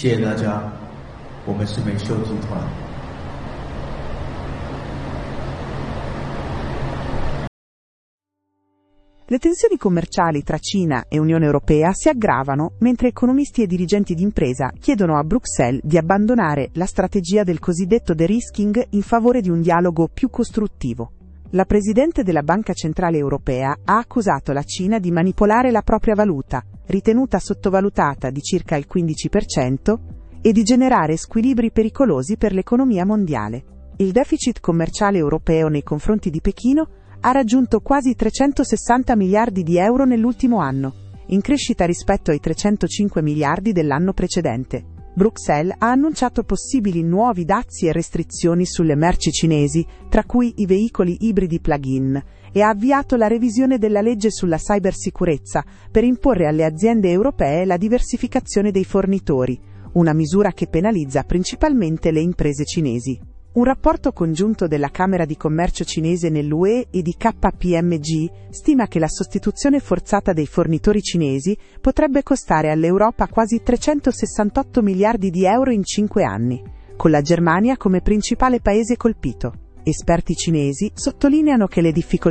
谢谢大家，我们是美秀集团。 Le tensioni commerciali tra Cina e Unione Europea si aggravano mentre economisti e dirigenti d'impresa chiedono a Bruxelles di abbandonare la strategia del cosiddetto de-risking in favore di un dialogo più costruttivo. La presidente della Banca Centrale Europea ha accusato la Cina di manipolare la propria valuta, ritenuta sottovalutata di circa il 15%, e di generare squilibri pericolosi per l'economia mondiale. Il deficit commerciale europeo nei confronti di Pechino ha raggiunto quasi 360 miliardi di euro nell'ultimo anno, in crescita rispetto ai 305 miliardi dell'anno precedente. Bruxelles ha annunciato possibili nuovi dazi e restrizioni sulle merci cinesi, tra cui i veicoli ibridi plug-in, e ha avviato la revisione della legge sulla cybersicurezza per imporre alle aziende europee la diversificazione dei fornitori, una misura che penalizza principalmente le imprese cinesi. Un rapporto congiunto della Camera di Commercio cinese nell'UE e di KPMG stima che la sostituzione forzata dei fornitori cinesi potrebbe costare all'Europa quasi 368 miliardi di euro in 5 anni, con la Germania come principale paese colpito. Esperti cinesi sottolineano che le difficoltà